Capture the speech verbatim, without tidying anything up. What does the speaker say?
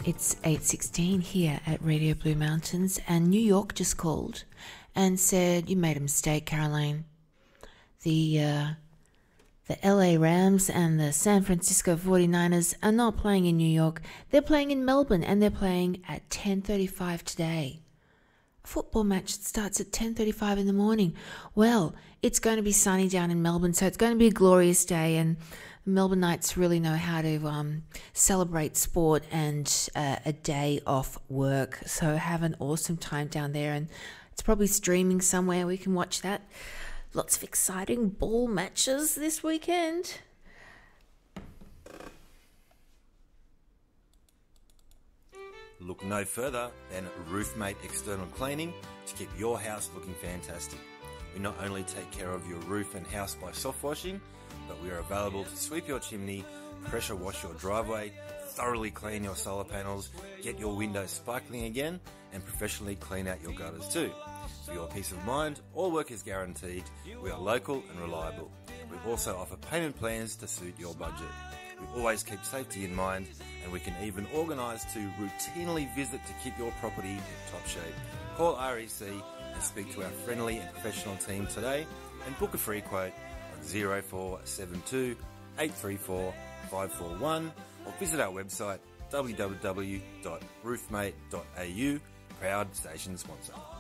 It's eight sixteen here at Radio Blue Mountains, and New York just called and said, you made a mistake, Caroline. The uh, the L A Rams and the San Francisco forty-niners are not playing in New York. They're playing in Melbourne, and they're playing at ten thirty-five today. A football match that starts at ten thirty-five in the morning. Well, it's going to be sunny down in Melbourne, so it's going to be a glorious day, and Melbourneites really know how to um, celebrate sport and uh, a day off work. So have an awesome time down there, and it's probably streaming somewhere. We can watch that. Lots of exciting ball matches this weekend. Look no further than Roofmate External Cleaning to keep your house looking fantastic. We not only take care of your roof and house by soft washing, but we are available to sweep your chimney, pressure wash your driveway, thoroughly clean your solar panels, get your windows sparkling again, and professionally clean out your gutters too. For your peace of mind, all work is guaranteed. We are local and reliable. We also offer payment plans to suit your budget. We always keep safety in mind, and we can even organise to routinely visit to keep your property in top shape. Call R E C and speak to our friendly and professional team today and book a free quote on zero four seven two, eight three four, five four one or visit our website w w w dot roofmate dot a u, proud station sponsor.